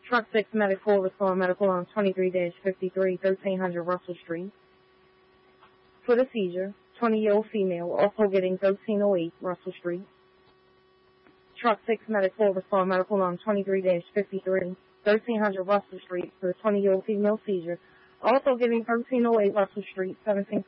Truck 6 Medic 4 respond medical on 23-53, 1300 Russell Street. For the seizure, 20-year-old female, also getting 1308 Russell Street. Truck 6 Medic 4 respond medical on 23-53, 1300 Russell Street for the 20-year-old female seizure, also getting 1308 Russell Street, 17